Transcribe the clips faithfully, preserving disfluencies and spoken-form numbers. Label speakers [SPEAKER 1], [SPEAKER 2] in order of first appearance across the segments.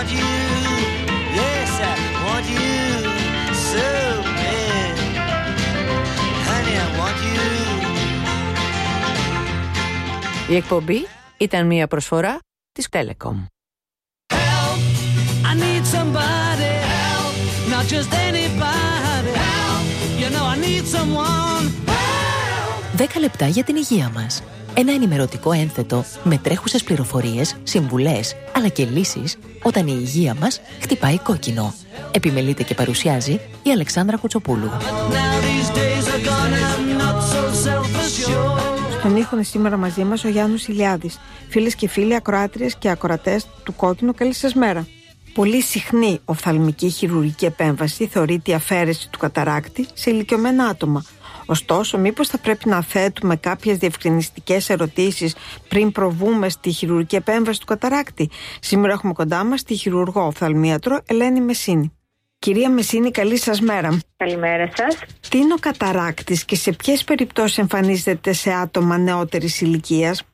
[SPEAKER 1] want you. Yes, I want you so bad. Honey, I want you.
[SPEAKER 2] Η εκπομπή ήταν μια προσφορά της Telecom.
[SPEAKER 1] Help, I need somebody. Help, not just anybody. Help, you know I need someone. Help.
[SPEAKER 3] δέκα λεπτά για την υγεία μας. Ένα ενημερωτικό ένθετο με τρέχουσες πληροφορίες, συμβουλές, αλλά και λύσεις όταν η υγεία μας χτυπάει κόκκινο. Επιμελείται και παρουσιάζει η Αλεξάνδρα Κουτσοπούλου.
[SPEAKER 4] Στον ήχο είναι σήμερα μαζί μας ο Γιάννης Ηλιάδης. Φίλες και φίλοι, ακροάτριες και ακροατές του Κόκκινου, καλή σας μέρα. Πολύ συχνή οφθαλμική χειρουργική επέμβαση θεωρείται η αφαίρεση του καταράκτη σε ηλικιωμένα άτομα. Ωστόσο, μήπως θα πρέπει να θέτουμε κάποιες διευκρινιστικές ερωτήσεις πριν προβούμε στη χειρουργική επέμβαση του καταράκτη? Σήμερα έχουμε κοντά μας τη χειρουργό οφθαλμίατρο Ελένη Μεσίνη. Κυρία Μεσίνη, καλή σας μέρα.
[SPEAKER 5] Καλημέρα σας.
[SPEAKER 4] Τι είναι ο καταράκτης και σε ποιες περιπτώσεις εμφανίζεται σε άτομα νεότερης ηλικίας?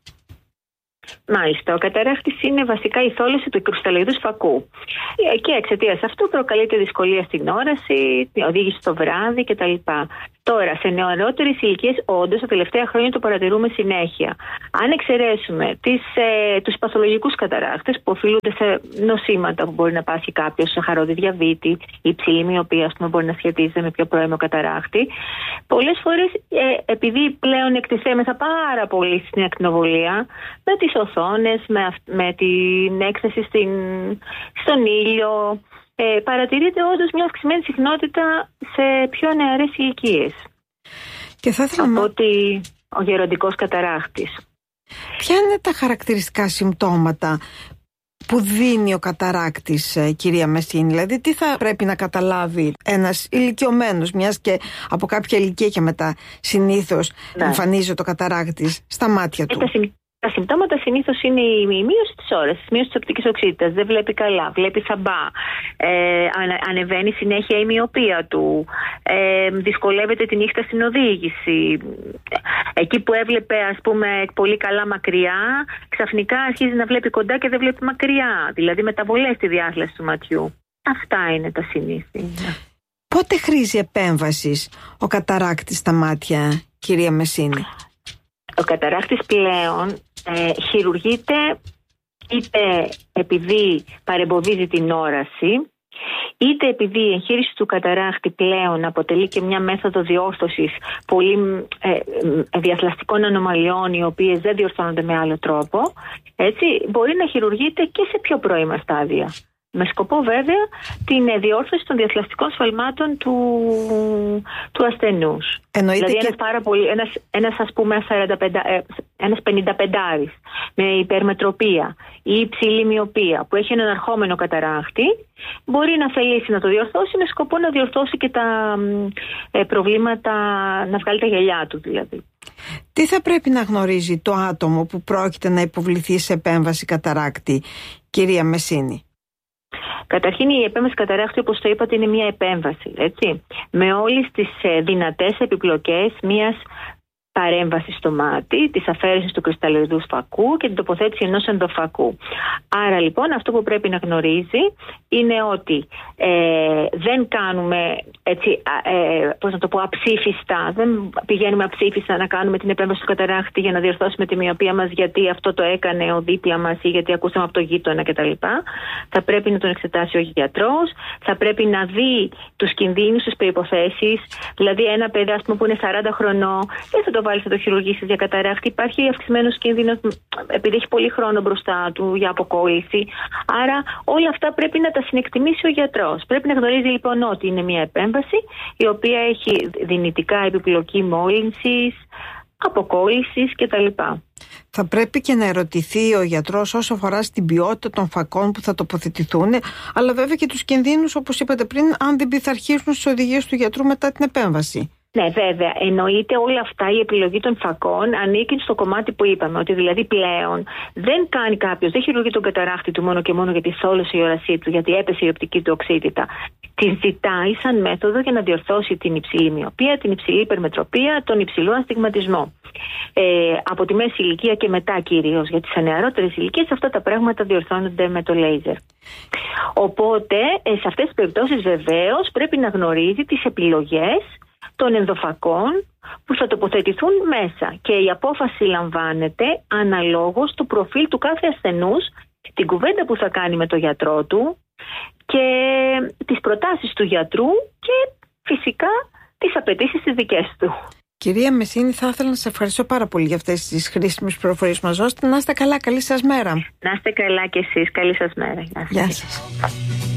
[SPEAKER 5] Μάλιστα, ο καταράχτης είναι βασικά η θόλωση του κρυσταλλοειδούς φακού. Και εξαιτίας αυτού προκαλείται δυσκολία στην όραση, οδήγηση στο βράδυ κτλ. Τώρα, σε νεαρότερες ηλικίες, όντως, τα τελευταία χρόνια το παρατηρούμε συνέχεια. Αν εξαιρέσουμε τις, ε, τους παθολογικούς καταράκτες που οφείλονται σε νοσήματα που μπορεί να πάθει κάποιος, σε σαχαρώδη διαβήτη, η υψηλή μοιοπία, ας πούμε, μπορεί να σχετίζεται με πιο πρώιμο καταράκτη. Πολλές φορές, ε, επειδή πλέον εκτιθέμεθα πάρα πολύ στην ακτινοβολία, με τις οθόνες, με, με την έκθεση στην, στον ήλιο, Ε, παρατηρείται όντως μια αυξημένη συχνότητα σε πιο νεαρές ηλικίες.
[SPEAKER 4] Και θα ήθελα
[SPEAKER 5] από
[SPEAKER 4] να...
[SPEAKER 5] ότι ο γεροντικός καταράχτης.
[SPEAKER 4] Ποια είναι τα χαρακτηριστικά συμπτώματα που δίνει ο καταράκτης, κυρία Μεσίνη? Δηλαδή, τι θα πρέπει να καταλάβει ένας ηλικιωμένος, μιας και από κάποια ηλικία και μετά συνήθως ναι. εμφανίζει το καταράκτης στα μάτια του?
[SPEAKER 5] Ε, Τα συμπτώματα συνήθως είναι η μείωση της ώρας, η μείωση της οπτικής οξύτητας. Δεν βλέπει καλά, βλέπει σαμπά, ε, ανεβαίνει συνέχεια η μοιοπία του, ε, δυσκολεύεται τη νύχτα στην οδήγηση. Εκεί που έβλεπε, ας πούμε, πολύ καλά μακριά, ξαφνικά αρχίζει να βλέπει κοντά και δεν βλέπει μακριά. Δηλαδή μεταβολές στη διάθεση του ματιού. Αυτά είναι τα συνήθεια.
[SPEAKER 4] Πότε χρήζει επέμβασης ο καταράκτης στα μάτια, κυρία Μεσίνη?
[SPEAKER 5] Ο καταράκτης πλέον ε, χειρουργείται είτε επειδή παρεμποδίζει την όραση, είτε επειδή η εγχείρηση του καταράκτη πλέον αποτελεί και μια μέθοδο διόρθωσης πολύ ε, διαθλαστικών ανομαλιών, οι οποίες δεν διορθώνονται με άλλο τρόπο, έτσι, μπορεί να χειρουργείται και σε πιο πρώιμα στάδια. Με σκοπό βέβαια την διόρθωση των διαθλαστικών σφαλμάτων του, του ασθενούς.
[SPEAKER 4] Εννοείται
[SPEAKER 5] δηλαδή
[SPEAKER 4] και...
[SPEAKER 5] ένας, πάρα πολύ, ένας, ένας ας πούμε σαράντα πέντε, ένας πενηνταπεντάρης με υπερμετροπία ή υψηλή μοιοπία που έχει έναν αρχόμενο καταράκτη, μπορεί να θελήσει να το διορθώσει με σκοπό να διορθώσει και τα ε, προβλήματα, να βγάλει τα γυαλιά του δηλαδή.
[SPEAKER 4] Τι θα πρέπει να γνωρίζει το άτομο που πρόκειται να υποβληθεί σε επέμβαση καταράκτη, κυρία Μεσίνη?
[SPEAKER 5] Καταρχήν, η επέμβαση καταράκτη, όπως το είπατε, είναι μια επέμβαση, έτσι, με όλες τις ε, δυνατές επιπλοκές μιας παρέμβαση στο μάτι, της αφαίρεσης του κρυσταλλοειδούς φακού και την τοποθέτηση ενός ενδοφακού. Άρα λοιπόν αυτό που πρέπει να γνωρίζει είναι ότι ε, δεν κάνουμε έτσι, ε, πώς να το πω, αψήφιστα, δεν πηγαίνουμε αψήφιστα να κάνουμε την επέμβαση του καταράκτη για να διορθώσουμε τη μοιοπία μας γιατί αυτό το έκανε ο δίπλα μας ή γιατί ακούσαμε από το γείτονα κτλ. Θα πρέπει να τον εξετάσει ο γιατρός, θα πρέπει να δει τους κινδύνους, τις προϋποθέσεις, δηλαδή ένα παιδί ας πούμε, που είναι σαράντα χρονών δεν θα το βάλει να το χειρουργήσει για καταράκτη. Υπάρχει αυξημένος κίνδυνος επειδή έχει πολύ χρόνο μπροστά του για αποκόλληση. Άρα όλα αυτά πρέπει να τα συνεκτιμήσει ο γιατρός. Πρέπει να γνωρίζει λοιπόν ότι είναι μια επέμβαση η οποία έχει δυνητικά επιπλοκή μόλυνσης, αποκόλλησης κτλ.
[SPEAKER 4] Θα πρέπει και να ερωτηθεί ο γιατρός όσο αφορά στην ποιότητα των φακών που θα τοποθετηθούν, αλλά βέβαια και τους κινδύνους, όπως είπατε πριν, αν δεν πειθαρχήσουν στις οδηγίες του γιατρού μετά την επέμβαση.
[SPEAKER 5] Ναι, βέβαια. Εννοείται όλα αυτά, η επιλογή των φακών ανήκει στο κομμάτι που είπαμε. Ότι δηλαδή πλέον δεν κάνει κάποιος, δεν χειρουργεί τον καταράκτη του μόνο και μόνο γιατί θόλωσε η όρασή του, γιατί έπεσε η οπτική του οξύτητα. Τη ζητάει σαν μέθοδο για να διορθώσει την υψηλή μοιοπία, την υψηλή υπερμετροπία, τον υψηλό αστιγματισμό. Ε, από τη μέση ηλικία και μετά κυρίως, γιατί σε νεαρότερες ηλικίες αυτά τα πράγματα διορθώνονται με το λέιζερ. Οπότε, σε αυτές τις περιπτώσεις βεβαίως πρέπει να γνωρίζει τις επιλογές των ενδοφακών που θα τοποθετηθούν μέσα. Και η απόφαση λαμβάνεται αναλόγως του προφίλ του κάθε ασθενούς, την κουβέντα που θα κάνει με τον γιατρό του και τις προτάσεις του γιατρού και φυσικά τις απαιτήσεις τις δικές του.
[SPEAKER 4] Κυρία Μεσίνη, θα ήθελα να σας ευχαριστώ πάρα πολύ για αυτές τις χρήσιμες πληροφορίες που μας δώσετε. Να είστε καλά, καλή σας μέρα.
[SPEAKER 5] Να είστε καλά κι εσείς, καλή σας μέρα.
[SPEAKER 4] Γεια σας.